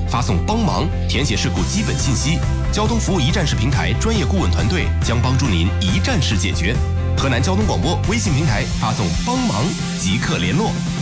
发送帮忙，填写事故基本信息，交通服务一站式平台专业顾问团队将帮助您一站式解决。河南交通广播微信平台发送帮忙即刻联络。